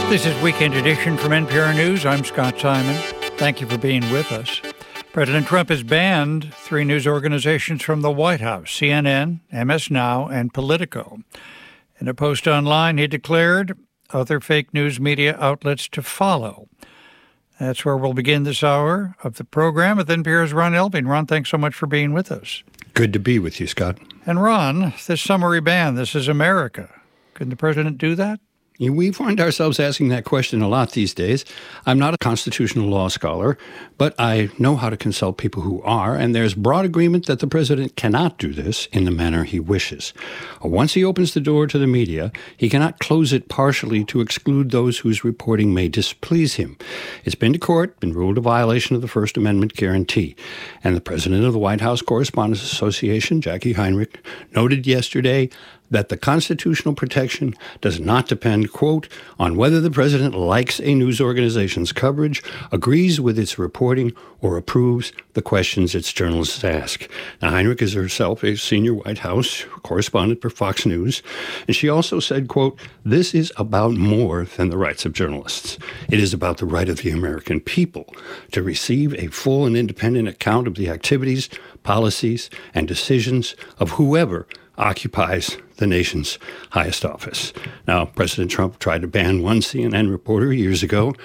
This is Weekend Edition from NPR News. I'm Scott Simon. Thank you for being with us. President Trump has banned 3 news organizations from the White House: CNN, MS Now, and Politico. In a post online, he declared other fake news media outlets to follow. That's where we'll begin this hour of the program with NPR's Ron Elving. Ron, thanks so much for being with us. Good to be with you, Scott. And Ron, this summary ban, this is America. Can the president do that? We find ourselves asking that question a lot these days. I'm not a constitutional law scholar, but I know how to consult people who are, and there's broad agreement that the president cannot do this in the manner he wishes. Once he opens the door to the media, he cannot close it partially to exclude those whose reporting may displease him. It's been to court, been ruled a violation of the First Amendment guarantee. And the president of the White House Correspondents Association, Jackie Heinrich, noted yesterday that the constitutional protection does not depend, quote, on whether the president likes a news organization's coverage, agrees with its reporting, or approves the questions its journalists ask. Now, Heinrich is herself a senior White House correspondent for Fox News, and she also said, quote, this is about more than the rights of journalists. It is about the right of the American people to receive a full and independent account of the activities, policies, and decisions of whoever occupies the nation's highest office. Now, President Trump tried to ban one CNN reporter years ago.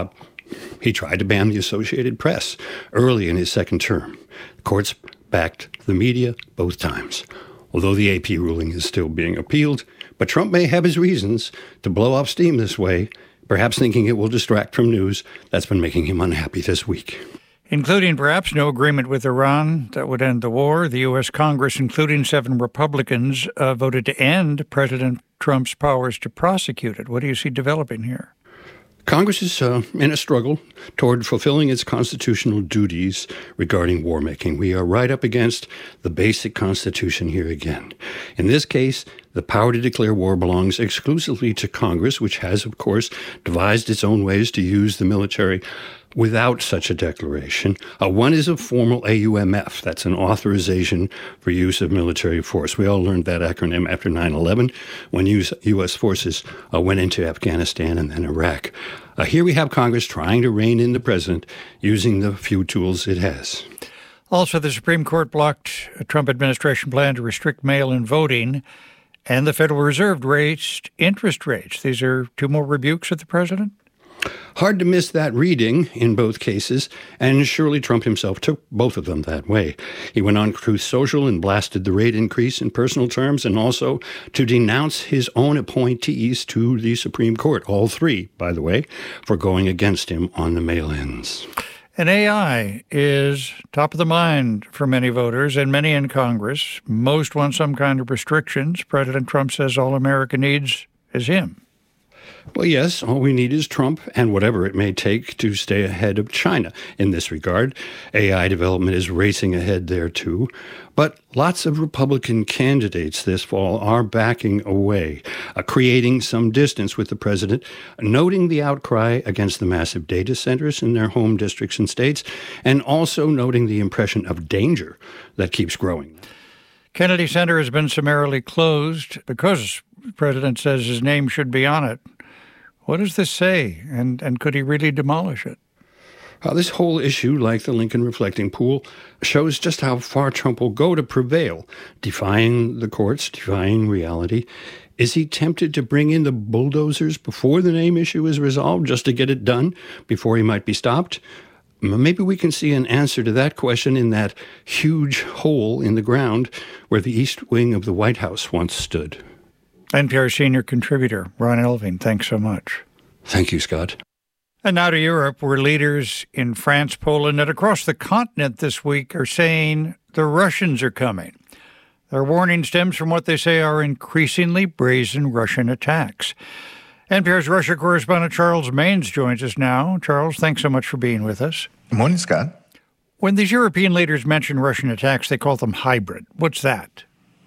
He tried to ban the Associated Press early in his second term. Courts backed the media both times, although the AP ruling is still being appealed. But Trump may have his reasons to blow off steam this way, perhaps thinking it will distract from news that's been making him unhappy this week. Including perhaps no agreement with Iran that would end the war. The U.S. Congress, including 7 Republicans, voted to end President Trump's powers to prosecute it. What do you see developing here? Congress is in a struggle toward fulfilling its constitutional duties regarding war making. We are right up against the basic Constitution here again. In this case, the power to declare war belongs exclusively to Congress, which has, of course, devised its own ways to use the military without such a declaration. One is a formal AUMF. That's an authorization for use of military force. We all learned that acronym after 9/11 when U.S. forces went into Afghanistan and then Iraq. Here we have Congress trying to rein in the president using the few tools it has. Also, the Supreme Court blocked a Trump administration plan to restrict mail-in voting, and the Federal Reserve raised interest rates. These are 2 more rebukes at the president? Hard to miss that reading in both cases, and surely Trump himself took both of them that way. He went on Truth Social and blasted the rate increase in personal terms, and also to denounce his own appointees to the Supreme Court, all 3, by the way, for going against him on the mail-ins. And AI is top of the mind for many voters and many in Congress. Most want some kind of restrictions. President Trump says all America needs is him. Well, yes, all we need is Trump and whatever it may take to stay ahead of China in this regard. AI development is racing ahead there, too. But lots of Republican candidates this fall are backing away, creating some distance with the president, noting the outcry against the massive data centers in their home districts and states, and also noting the impression of danger that keeps growing. Kennedy Center has been summarily closed because the president says his name should be on it. What does this say, and could he really demolish it? This whole issue, like the Lincoln Reflecting Pool, shows just how far Trump will go to prevail, defying the courts, defying reality. Is he tempted to bring in the bulldozers before the name issue is resolved, just to get it done before he might be stopped? Maybe we can see an answer to that question in that huge hole in the ground where the east wing of the White House once stood. NPR senior contributor Ron Elving, thanks so much. Thank you, Scott. And now to Europe, where leaders in France, Poland, and across the continent this week are saying the Russians are coming. Their warning stems from what they say are increasingly brazen Russian attacks. NPR's Russia correspondent Charles Maynes joins us now. Charles, thanks so much for being with us. Good morning, Scott. When these European leaders mention Russian attacks, they call them hybrid. What's that?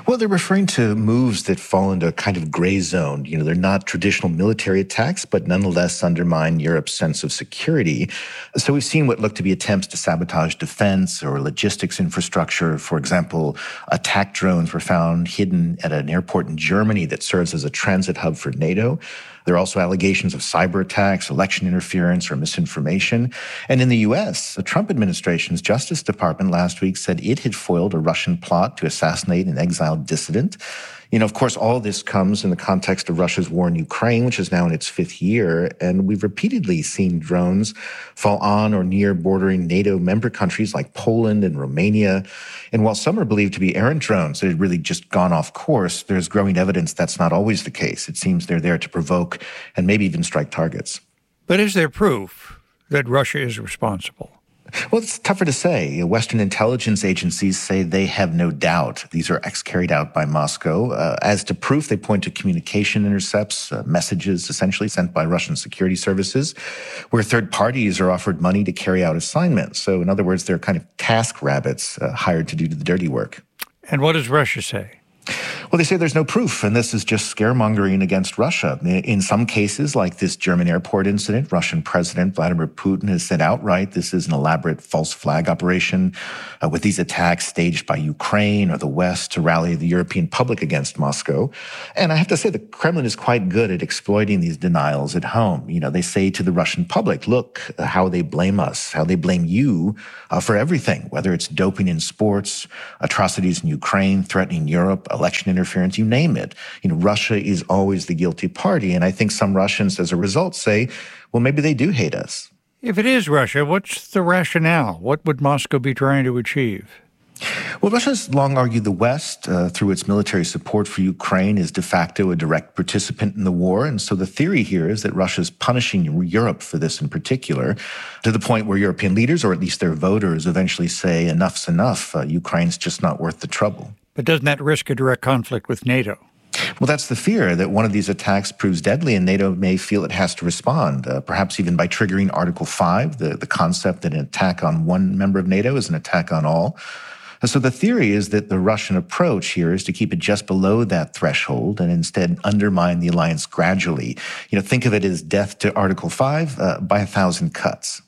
Well, they're referring to moves that fall into a kind of gray zone. They're not traditional military attacks, but nonetheless undermine Europe's sense of security. So we've seen what look to be attempts to sabotage defense or logistics infrastructure. For example, attack drones were found hidden at an airport in Germany that serves as a transit hub for NATO. There are also allegations of cyber attacks, election interference, or misinformation. And in the U.S., the Trump administration's Justice Department last week said it had foiled a Russian plot to assassinate an exiled dissident. Of course, all this comes in the context of Russia's war in Ukraine, which is now in its fifth year. And we've repeatedly seen drones fall on or near bordering NATO member countries like Poland and Romania. And while some are believed to be errant drones that had really just gone off course, there's growing evidence that's not always the case. It seems they're there to provoke and maybe even strike targets. But is there proof that Russia is responsible? Well, it's tougher to say. Western intelligence agencies say they have no doubt these are acts carried out by Moscow. As to proof, they point to communication intercepts, messages essentially sent by Russian security services, where third parties are offered money to carry out assignments. So in other words, they're kind of task rabbits hired to do the dirty work. And what does Russia say? Well, they say there's no proof, and this is just scaremongering against Russia. In some cases, like this German airport incident, Russian President Vladimir Putin has said outright this is an elaborate false flag operation with these attacks staged by Ukraine or the West to rally the European public against Moscow. And I have to say the Kremlin is quite good at exploiting these denials at home. They say to the Russian public, look how they blame us, how they blame you for everything, whether it's doping in sports, atrocities in Ukraine, threatening Europe, election interference, you name it. Russia is always the guilty party. And I think some Russians, as a result, say, well, maybe they do hate us. If it is Russia, what's the rationale? What would Moscow be trying to achieve? Well, Russia's long argued the West, through its military support for Ukraine, is de facto a direct participant in the war. And so the theory here is that Russia's punishing Europe for this in particular, to the point where European leaders, or at least their voters, eventually say, enough's enough. Ukraine's just not worth the trouble. But doesn't that risk a direct conflict with NATO? Well, that's the fear, that one of these attacks proves deadly and NATO may feel it has to respond, perhaps even by triggering Article 5, the concept that an attack on one member of NATO is an attack on all. So the theory is that the Russian approach here is to keep it just below that threshold and instead undermine the alliance gradually. Think of it as death to Article 5 by 1,000 cuts.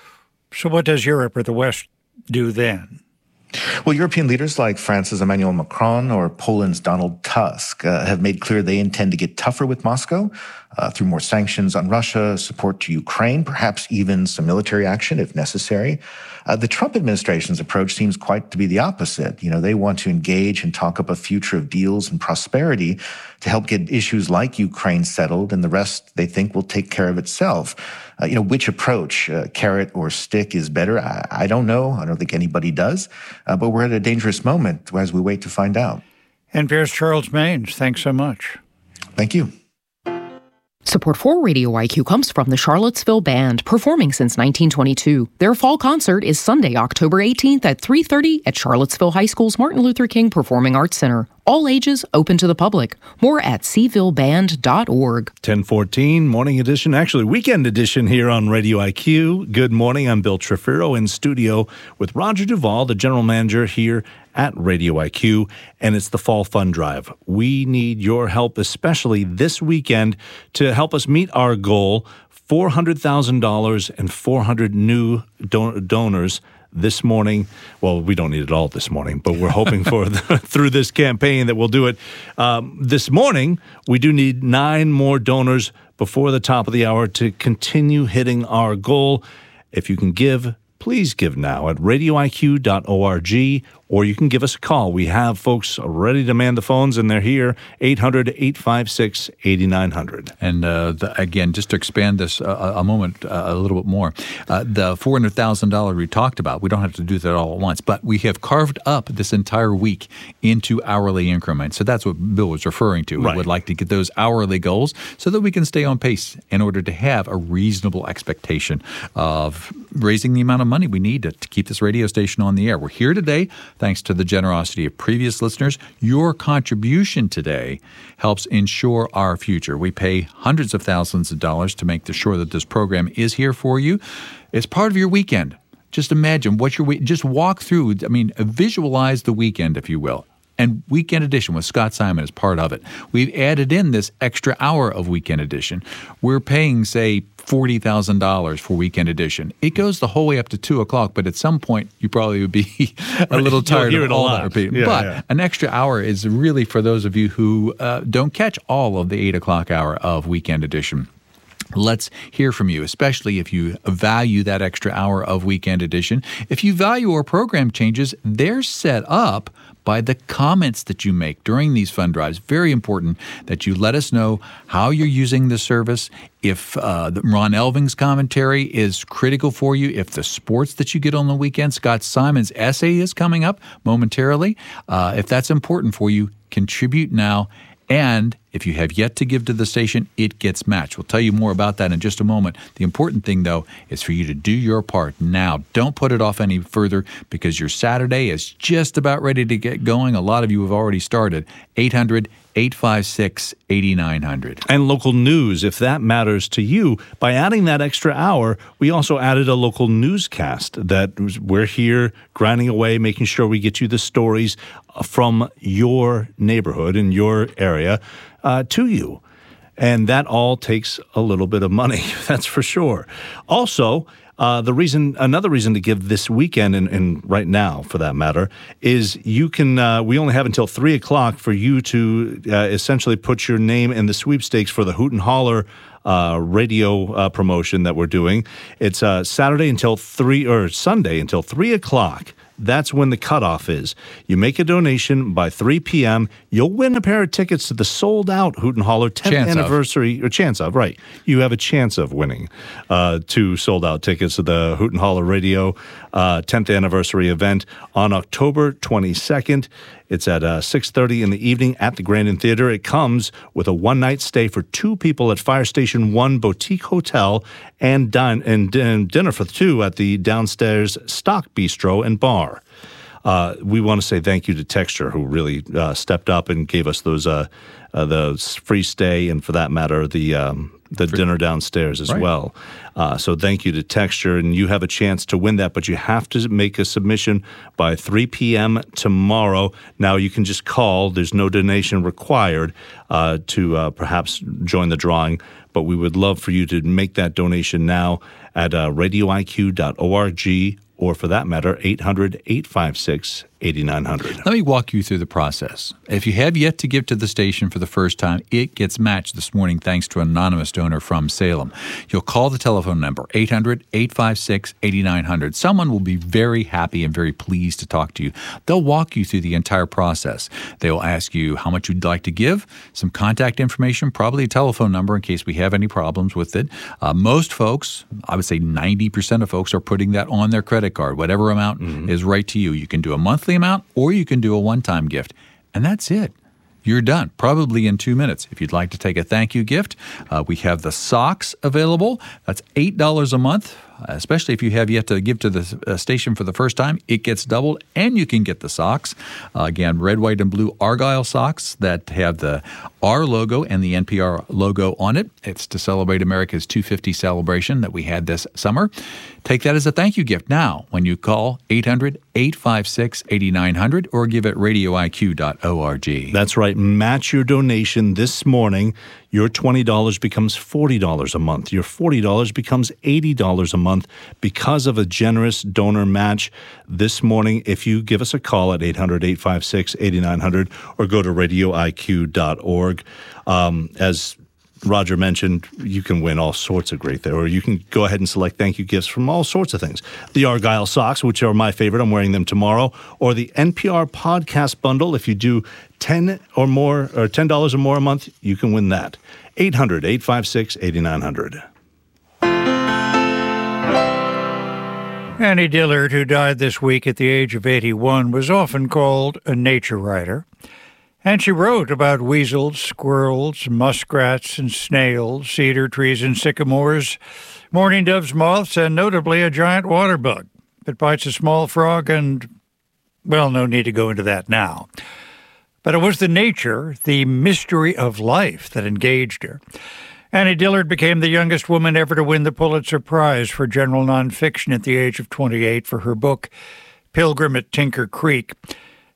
So what does Europe or the West do then? Well, European leaders like France's Emmanuel Macron or Poland's Donald Tusk have made clear they intend to get tougher with Moscow through more sanctions on Russia, support to Ukraine, perhaps even some military action if necessary. The Trump administration's approach seems quite to be the opposite. They want to engage and talk up a future of deals and prosperity to help get issues like Ukraine settled, and the rest they think will take care of itself. Which approach, carrot or stick, is better? I don't know. I don't think anybody does. But we're at a dangerous moment as we wait to find out. NPR's Charles Maynes, thanks so much. Thank you. Support for Radio IQ comes from the Charlottesville Band, performing since 1922. Their fall concert is Sunday, October 18th at 3:30 at Charlottesville High School's Martin Luther King Performing Arts Center. All ages, open to the public. More at cvilleband.org. 10:14, morning edition, actually weekend edition here on Radio IQ. Good morning, I'm Bill Trefiro in studio with Roger Duvall, the general manager here at Radio IQ, and it's the Fall Fund Drive. We need your help, especially this weekend, to help us meet our goal, $400,000 and 400 new donors this morning. Well, we don't need it all this morning, but we're hoping for through this campaign that we'll do it. This morning, we do need 9 more donors before the top of the hour to continue hitting our goal. If you can give, please give now at radioiq.org, or you can give us a call. We have folks ready to man the phones, and they're here, 800-856-8900. And again, just to expand this a little bit more, the $400,000 we talked about, we don't have to do that all at once, but we have carved up this entire week into hourly increments. So that's what Bill was referring to. Right. We would like to get those hourly goals so that we can stay on pace in order to have a reasonable expectation of raising the amount of money we need to keep this radio station on the air. We're here today thanks to the generosity of previous listeners. Your contribution today helps ensure our future. We pay hundreds of thousands of dollars to make sure that this program is here for you. It's part of your weekend. Just imagine what just walk through, visualize the weekend, if you will. And Weekend Edition with Scott Simon is part of it. We've added in this extra hour of Weekend Edition. We're paying, say, $40,000 for Weekend Edition. It goes the whole way up to 2 o'clock, but at some point you probably would be a little tired of all that repeating. An extra hour is really for those of you who don't catch all of the 8 o'clock hour of Weekend Edition. Let's hear from you, especially if you value that extra hour of Weekend Edition. If you value our program changes, they're set up by the comments that you make during these fund drives. Very important that you let us know how you're using the service, if Ron Elving's commentary is critical for you, if the sports that you get on the weekend, Scott Simon's essay is coming up momentarily. If that's important for you, contribute now. And if you have yet to give to the station, it gets matched. We'll tell you more about that in just a moment. The important thing, though, is for you to do your part now. Don't put it off any further because your Saturday is just about ready to get going. A lot of you have already started. 800-856-8900. And local news, if that matters to you. By adding that extra hour, we also added a local newscast that we're here grinding away, making sure we get you the stories from your neighborhood and your area to you. And that all takes a little bit of money, that's for sure. Also, another reason to give this weekend and right now, for that matter, is you can. We only have until 3 o'clock for you to essentially put your name in the sweepstakes for the Hoot and Holler radio promotion that we're doing. It's Sunday until 3 o'clock. That's when the cutoff is. You make a donation by 3 p.m., you'll win a pair of tickets to the sold-out Hoot and Holler 10th anniversary, or chance of, right. You have a chance of winning 2 sold-out tickets to the Hoot and Holler Radio 10th anniversary event on October 22nd. It's at 6:30 in the evening at the Grandin Theater. It comes with a one-night stay for 2 people at Fire Station 1 Boutique Hotel and dinner for 2 at the downstairs Stock Bistro and Bar. We want to say thank you to Texture, who really stepped up and gave us those the free stay, and for that matter, the dinner downstairs as well. So thank you to Texture, and you have a chance to win that, but you have to make a submission by 3 p.m. tomorrow. Now, you can just call. There's no donation required to perhaps join the drawing, but we would love for you to make that donation now at radioiq.org, or for that matter, 800-856-8900. Let me walk you through the process. If you have yet to give to the station for the first time, it gets matched this morning thanks to an anonymous donor from Salem. You'll call the telephone number, 800-856-8900. Someone will be very happy and very pleased to talk to you. They'll walk you through the entire process. They will ask you how much you'd like to give, some contact information, probably a telephone number in case we have any problems with it. Most folks, I would say 90% of folks, are putting that on their credit card. Whatever amount is right to you. You can do a monthly amount or you can do a one-time gift. And that's it. You're done, probably in 2 minutes. If you'd like to take a thank you gift, we have the socks available. That's $8 a month, especially if you have yet to give to the station for the first time. It gets doubled, and you can get the socks. Again, red, white, and blue Argyle socks that have the R logo and the NPR logo on it. It's to celebrate America's 250 celebration that we had this summer. Take that as a thank you gift now when you call 800-856-8900 or give at radioiq.org. That's right. Match your donation this morning. Your $20 becomes $40 a month. Your $40 becomes $80 a month because of a generous donor match this morning. If you give us a call at 800-856-8900 or go to radioiq.org. As Roger mentioned, you can win all sorts of great there, or you can go ahead and select thank you gifts from all sorts of things. The Argyle socks, which are my favorite, I'm wearing them tomorrow, or the NPR podcast bundle. If you do $10 or more a month, you can win that. 800-856-8900. Annie Dillard, who died this week at the age of 81, was often called a nature writer. And she wrote about weasels, squirrels, muskrats and snails, cedar trees and sycamores, mourning doves, moths, and notably a giant water bug that bites a small frog and, well, no need to go into that now. But it was the nature, the mystery of life that engaged her. Annie Dillard became the youngest woman ever to win the Pulitzer Prize for general nonfiction at the age of 28 for her book, Pilgrim at Tinker Creek.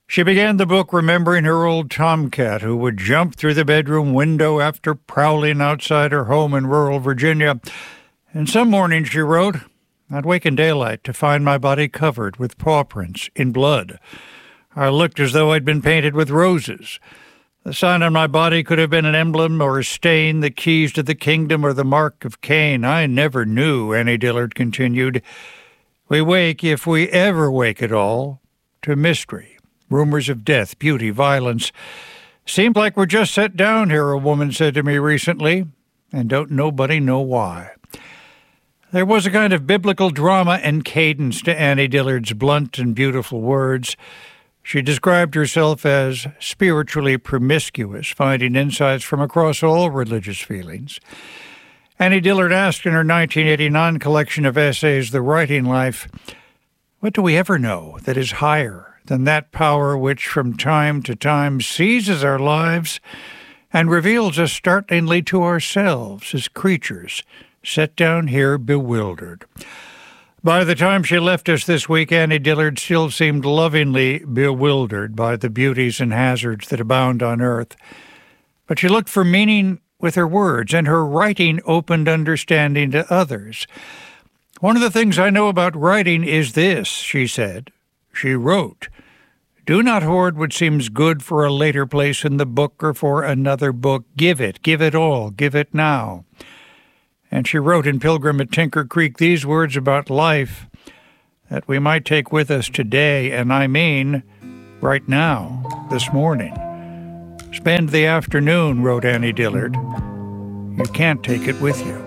She began the book remembering her old tomcat who would jump through the bedroom window after prowling outside her home in rural Virginia. And some morning, she wrote, I'd wake in daylight to find my body covered with paw prints in blood. I looked as though I'd been painted with roses. The sign on my body could have been an emblem or a stain, the keys to the kingdom or the mark of Cain. I never knew, Annie Dillard continued. We wake, if we ever wake at all, to mystery. Rumors of death, beauty, violence. Seems like we're just set down here, a woman said to me recently, and don't nobody know why. There was a kind of biblical drama and cadence to Annie Dillard's blunt and beautiful words. She described herself as spiritually promiscuous, finding insights from across all religious feelings. Annie Dillard asked in her 1989 collection of essays, The Writing Life, what do we ever know that is higher than that power which from time to time seizes our lives and reveals us startlingly to ourselves as creatures set down here bewildered? By the time she left us this week, Annie Dillard still seemed lovingly bewildered by the beauties and hazards that abound on earth. But she looked for meaning with her words, and her writing opened understanding to others. One of the things I know about writing is this, she said. She wrote, do not hoard what seems good for a later place in the book or for another book. Give it all, give it now. And she wrote in Pilgrim at Tinker Creek these words about life that we might take with us today, and I mean right now, this morning. Spend the afternoon, wrote Annie Dillard. You can't take it with you.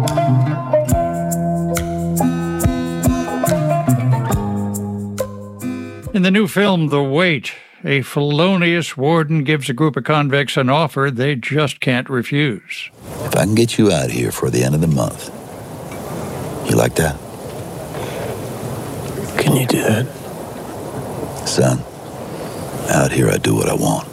In the new film, The Wait, a felonious warden gives a group of convicts an offer they just can't refuse. If I can get you out of here for the end of the month, you like that? Can you do that? Son, out here I do what I want.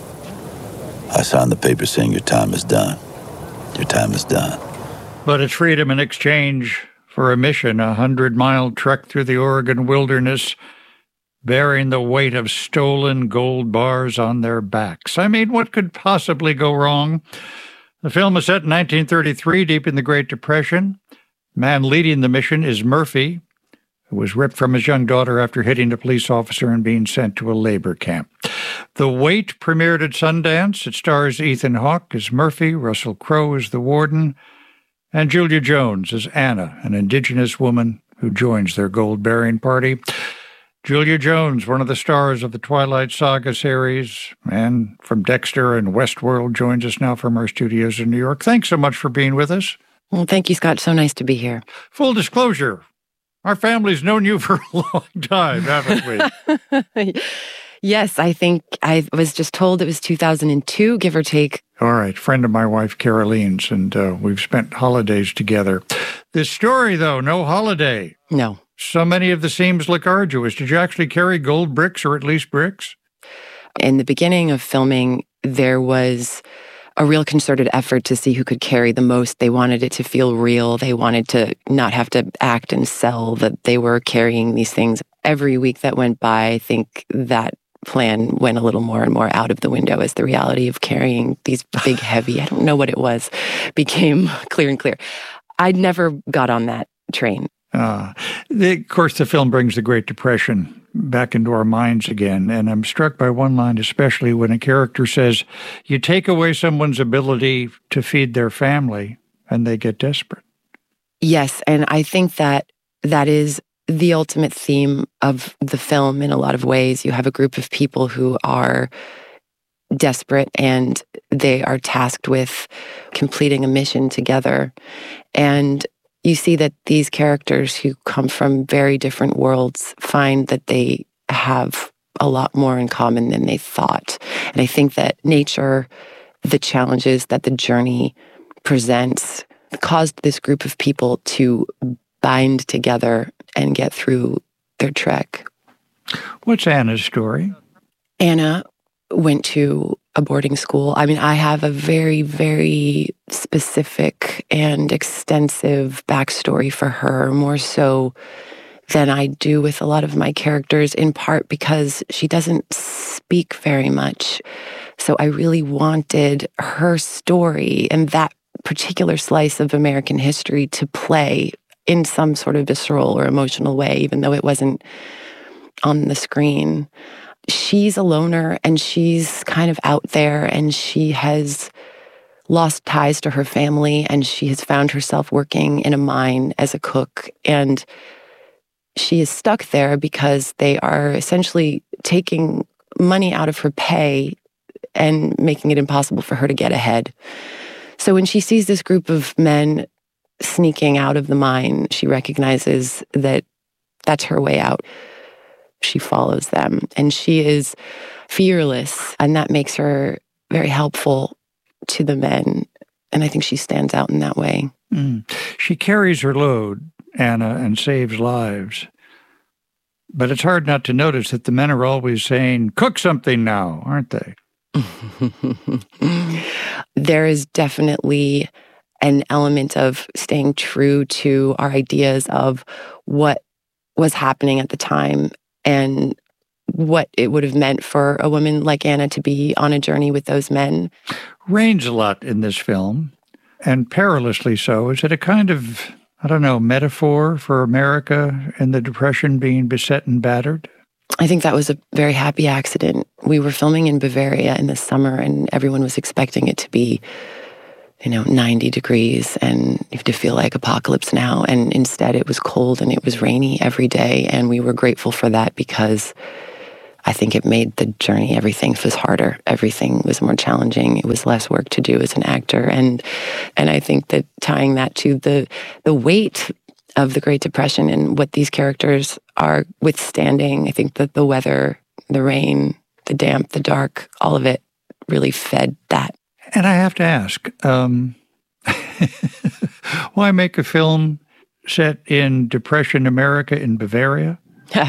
I sign the paper saying your time is done. Your time is done. But it's freedom in exchange for a mission, a 100-mile trek through the Oregon wilderness, bearing the weight of stolen gold bars on their backs. I mean, what could possibly go wrong? The film is set in 1933, deep in the Great Depression. Man leading the mission is Murphy, who was ripped from his young daughter after hitting a police officer and being sent to a labor camp. The Wait premiered at Sundance. It stars Ethan Hawke as Murphy, Russell Crowe as the warden, and Julia Jones as Anna, an indigenous woman who joins their gold-bearing party. Julia Jones, one of the stars of the Twilight Saga series, and from Dexter and Westworld, joins us now from our studios in New York. Thanks so much for being with us. Well, thank you, Scott. So nice to be here. Full disclosure, our family's known you for a long time, haven't we? Yes, I think I was just told it was 2002, give or take. All right, friend of my wife, Caroline's, and we've spent holidays together. This story, though, no holiday. No. So many of the seams look arduous. Did you actually carry gold bricks, or at least bricks? In the beginning of filming, there was a real concerted effort to see who could carry the most. They wanted it to feel real. They wanted to not have to act and sell that they were carrying these things. Every week that went by, I think that plan went a little more and more out of the window as the reality of carrying these big, heavy, I don't know what it was, became clear and clear. I never got on that train. Of course, the film brings the Great Depression back into our minds again, and I'm struck by one line, especially when a character says, you take away someone's ability to feed their family, and they get desperate. Yes, and I think that that is the ultimate theme of the film in a lot of ways. You have a group of people who are desperate, and they are tasked with completing a mission together. And you see that these characters who come from very different worlds find that they have a lot more in common than they thought. And I think that nature, the challenges that the journey presents, caused this group of people to bind together and get through their trek. What's Anna's story? Anna went to a boarding school. I mean, I have a very, very specific and extensive backstory for her, more so than I do with a lot of my characters, in part because she doesn't speak very much. So I really wanted her story and that particular slice of American history to play in some sort of visceral or emotional way, even though it wasn't on the screen. She's a loner and she's kind of out there, and she has lost ties to her family, and she has found herself working in a mine as a cook. And she is stuck there because they are essentially taking money out of her pay and making it impossible for her to get ahead. So when she sees this group of men sneaking out of the mine, she recognizes that that's her way out. She follows them, and she is fearless, and that makes her very helpful to the men. And I think she stands out in that way. She carries her load, Anna, and saves lives. But it's hard not to notice that the men are always saying, cook something now, aren't they? There is definitely an element of staying true to our ideas of what was happening at the time and what it would have meant for a woman like Anna to be on a journey with those men. Rains a lot in this film, and perilously so. Is it a kind of, metaphor for America and the Depression being beset and battered? I think that was a very happy accident. We were filming in Bavaria in the summer, and everyone was expecting it to be, 90 degrees and you have to feel like apocalypse now. And instead it was cold and it was rainy every day. And we were grateful for that because I think it made the journey, everything was harder. Everything was more challenging. It was less work to do as an actor. And I think that tying that to the weight of the Great Depression and what these characters are withstanding, I think that the weather, the rain, the damp, the dark, all of it really fed that. And I have to ask, why make a film set in Depression America in Bavaria?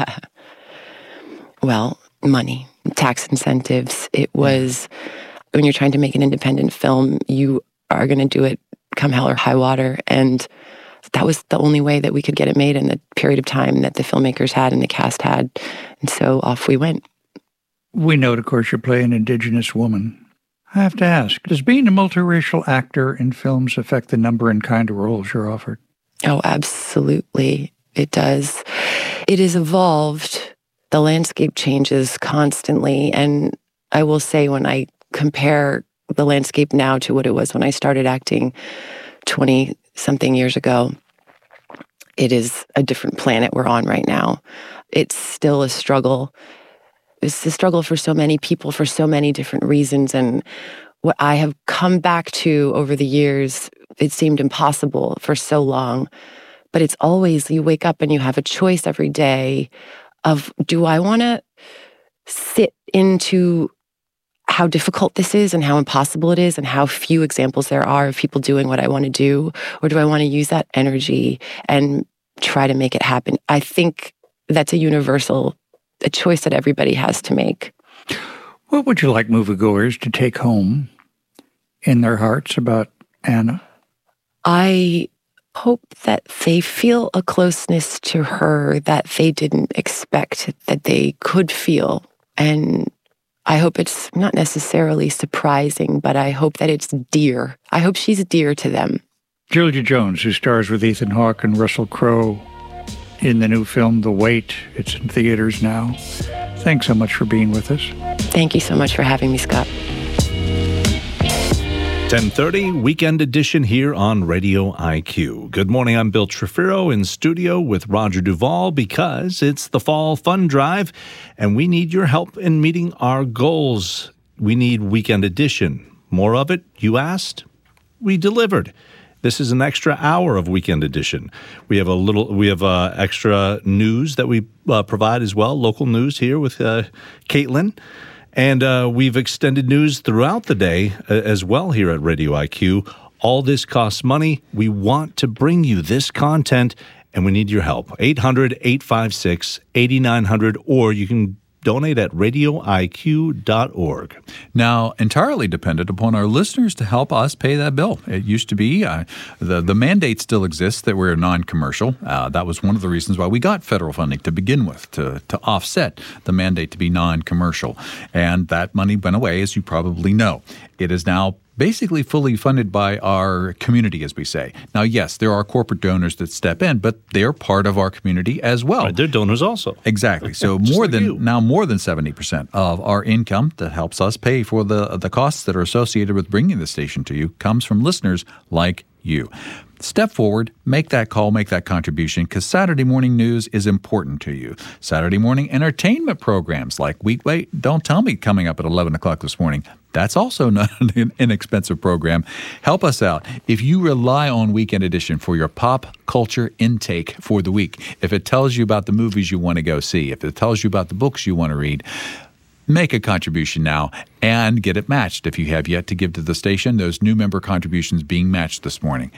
Well, money, tax incentives. It was, when you're trying to make an independent film, you are going to do it come hell or high water. And that was the only way that we could get it made in the period of time that the filmmakers had and the cast had. And so off we went. We note, of course, you play an Indigenous woman. I have to ask, does being a multiracial actor in films affect the number and kind of roles you're offered? Oh, absolutely. It does. It has evolved. The landscape changes constantly. And I will say, when I compare the landscape now to what it was when I started acting 20-something years ago, it is a different planet we're on right now. It's still a struggle. It's a struggle for so many people for so many different reasons. And what I have come back to over the years, it seemed impossible for so long. But it's always, you wake up and you have a choice every day of, do I want to sit into how difficult this is and how impossible it is and how few examples there are of people doing what I want to do? Or do I want to use that energy and try to make it happen? I think that's a choice that everybody has to make. What would you like moviegoers to take home in their hearts about Anna? I hope that they feel a closeness to her that they didn't expect that they could feel. And I hope it's not necessarily surprising, but I hope that it's dear. I hope she's dear to them. Julia Jones, who stars with Ethan Hawke and Russell Crowe in the new film, The Wait. It's in theaters now. Thanks so much for being with us. Thank you so much for having me, Scott. 10:30, Weekend Edition here on Radio IQ. Good morning, I'm Bill Trefiro in studio with Roger Duvall because it's the Fall Fund Drive, and we need your help in meeting our goals. We need Weekend Edition. More of it, you asked? We delivered. This is an extra hour of Weekend Edition. We have extra news that we provide as well, local news here with Caitlin. And we've extended news throughout the day as well here at Radio IQ. All this costs money. We want to bring you this content, and we need your help. 800-856-8900, or you can Donate at radioiq.org. Now, entirely dependent upon our listeners to help us pay that bill. It used to be the mandate still exists that we're non-commercial. That was one of the reasons why we got federal funding to begin with, to offset the mandate to be non-commercial. And that money went away, as you probably know. It is now basically fully funded by our community, as we say. Now, yes, there are corporate donors that step in, but they're part of our community as well. Right, they're donors also. Exactly. So more than 70% of our income that helps us pay for the costs that are associated with bringing the station to you comes from listeners like you. Step forward, make that call, make that contribution, because Saturday morning news is important to you. Saturday morning entertainment programs like Wait, Don't Tell Me coming up at 11 o'clock this morning. That's also not an inexpensive program. Help us out. If you rely on Weekend Edition for your pop culture intake for the week, if it tells you about the movies you want to go see, if it tells you about the books you want to read, make a contribution now and get it matched. If you have yet to give to the station, those new member contributions being matched this morning.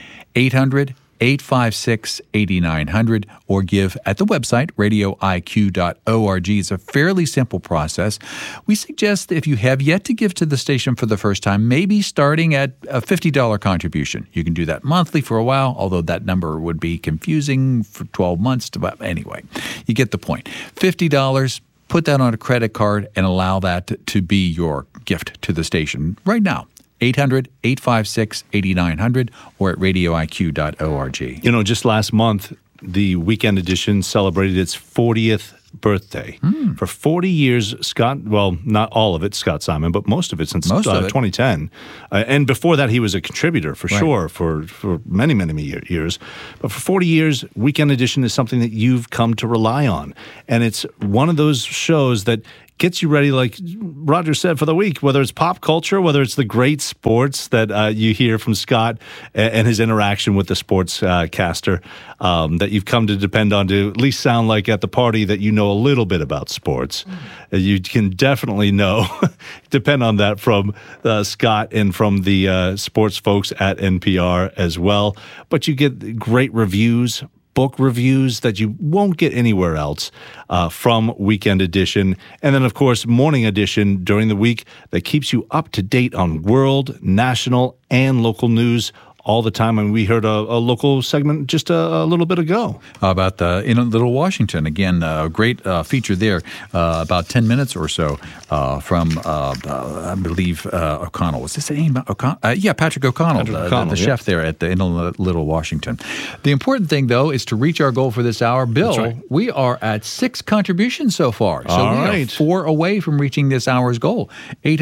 800-856-8900 or give at the website radioiq.org. It's a fairly simple process. We suggest that if you have yet to give to the station for the first time, maybe starting at a $50 contribution. You can do that monthly for a while, although that number would be confusing for 12 months. Anyway, you get the point. $50. Put that on a credit card and allow that to be your gift to the station right now. 800-856-8900 or at radioiq.org. You know, just last month, the Weekend Edition celebrated its 40th birthday. For 40 years, Scott, well, not all of it, Scott Simon, but most of it since 2010. And before that, he was a contributor for sure for many, many years. But for 40 years, Weekend Edition is something that you've come to rely on. And it's one of those shows that gets you ready, like Roger said, for the week, whether it's pop culture, whether it's the great sports that you hear from Scott and his interaction with the sports caster that you've come to depend on to at least sound like at the party that you know a little bit about sports. You can definitely depend on that from Scott and from the sports folks at NPR as well. But you get great reviews, book reviews that you won't get anywhere else from Weekend Edition. And then, of course, Morning Edition during the week that keeps you up to date on world, national, and local news all the time. And we heard a local segment just a little bit ago. About in Little Washington. Again, a great feature there, about 10 minutes or so from, I believe, O'Connell. Was this the name? Patrick O'Connell, the chef there at the Little Washington. The important thing, though, is to reach our goal for this hour. Bill, we are at 6 contributions so far. So we are 4 away from reaching this hour's goal.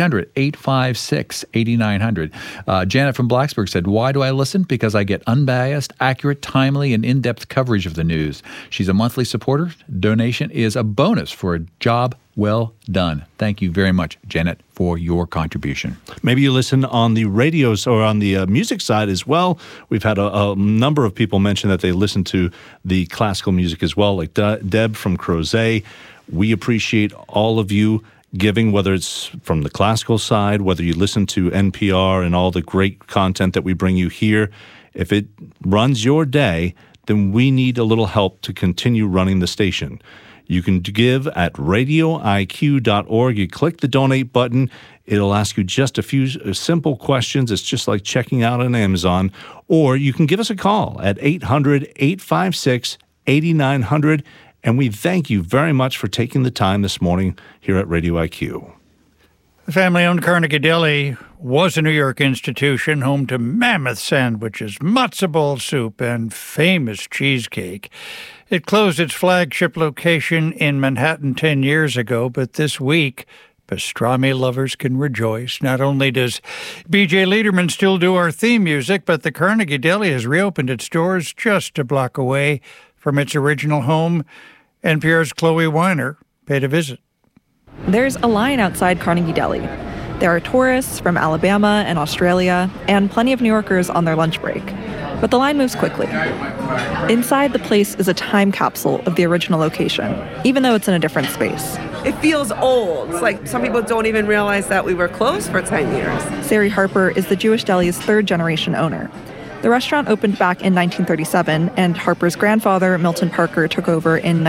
800-856-8900. Janet from Blacksburg said, why do I listen? Because I get unbiased, accurate, timely, and in-depth coverage of the news. She's a monthly supporter. Donation is a bonus for a job well done. Thank you very much, Janet, for your contribution. Maybe you listen on the radios or on the music side as well. We've had a number of people mention that they listen to the classical music as well, like Deb from Crozet. We appreciate all of you giving, whether it's from the classical side, whether you listen to NPR and all the great content that we bring you here. If it runs your day, then we need a little help to continue running the station. You can give at radioiq.org. You click the donate button. It'll ask you just a few simple questions. It's just like checking out on Amazon. Or you can give us a call at 800-856-8900. And we thank you very much for taking the time this morning here at Radio IQ. The family-owned Carnegie Deli was a New York institution, home to mammoth sandwiches, matzo ball soup, and famous cheesecake. It closed its flagship location in Manhattan 10 years ago, but this week, pastrami lovers can rejoice. Not only does B.J. Liederman still do our theme music, but the Carnegie Deli has reopened its doors just a block away from its original home. NPR's Chloe Weiner paid a visit. There's a line outside Carnegie Deli. There are tourists from Alabama and Australia, and plenty of New Yorkers on their lunch break. But the line moves quickly. Inside the place is a time capsule of the original location, even though it's in a different space. It feels old. It's like some people don't even realize that we were closed for 10 years. Sari Harper is the Jewish Deli's third-generation owner. The restaurant opened back in 1937, and Harper's grandfather, Milton Parker, took over in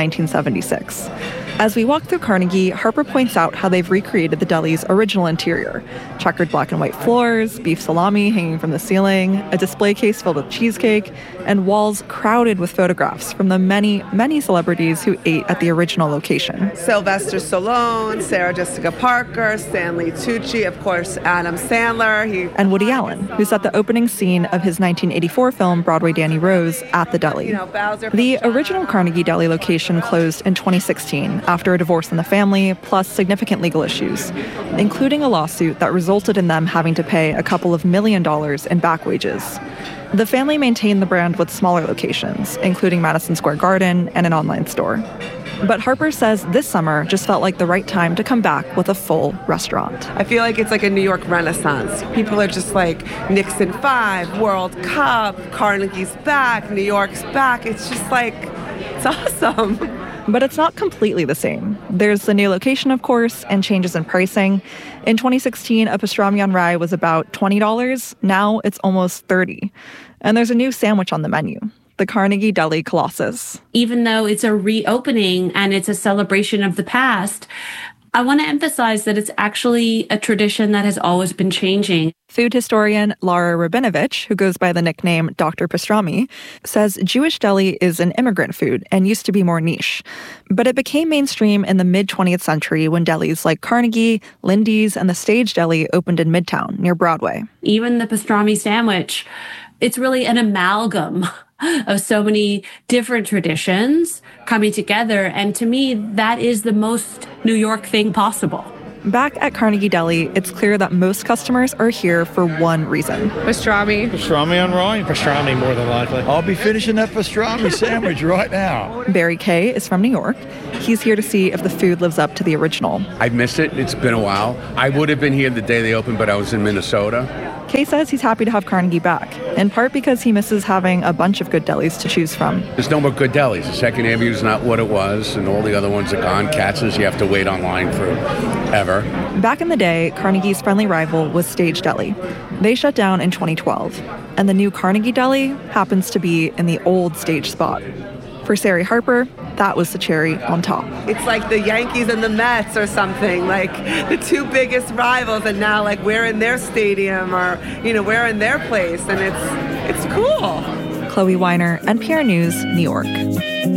1976. As we walk through Carnegie, Harper points out how they've recreated the deli's original interior. Checkered black and white floors, beef salami hanging from the ceiling, a display case filled with cheesecake, and walls crowded with photographs from the many, many celebrities who ate at the original location. Sylvester Stallone, Sarah Jessica Parker, Stanley Tucci, of course, Adam Sandler. And Woody Allen, who set the opening scene of his 1984 film Broadway Danny Rose at the deli. The original Carnegie Deli location closed in 2016 after a divorce in the family, plus significant legal issues, including a lawsuit that resulted in them having to pay a couple of $1 million in back wages. The family maintained the brand with smaller locations, including Madison Square Garden and an online store. But Harper says this summer just felt like the right time to come back with a full restaurant. I feel like it's like a New York Renaissance. People are just like, Nixon 5, World Cup, Carnegie's back, New York's back. It's just like, it's awesome. But it's not completely the same. There's the new location, of course, and changes in pricing. In 2016, a pastrami on rye was about $20. Now it's almost $30. And there's a new sandwich on the menu, the Carnegie Deli Colossus. Even though it's a reopening and it's a celebration of the past, I want to emphasize that it's actually a tradition that has always been changing. Food historian Lara Rabinovich, who goes by the nickname Dr. Pastrami, says Jewish deli is an immigrant food and used to be more niche. But it became mainstream in the mid-20th century when delis like Carnegie, Lindy's, and the Stage Deli opened in Midtown, near Broadway. Even the pastrami sandwich, it's really an amalgam of so many different traditions coming together. And to me, that is the most New York thing possible. Back at Carnegie Deli, it's clear that most customers are here for one reason. Pastrami. Pastrami on rye? Pastrami, more than likely. I'll be finishing that pastrami sandwich right now. Barry Kay is from New York. He's here to see if the food lives up to the original. I've missed it. It's been a while. I would have been here the day they opened, but I was in Minnesota. Kay says he's happy to have Carnegie back, in part because he misses having a bunch of good delis to choose from. There's no more good delis. The Second Avenue is not what it was, and all the other ones are gone. Katz's, you have to wait online forever. Back in the day, Carnegie's friendly rival was Stage Deli. They shut down in 2012, and the new Carnegie Deli happens to be in the old Stage spot. For Sari Harper, that was the cherry on top. It's like the Yankees and the Mets or something, like the two biggest rivals, and now like we're in their stadium or, we're in their place, and it's cool. Chloe Weiner, NPR News, New York.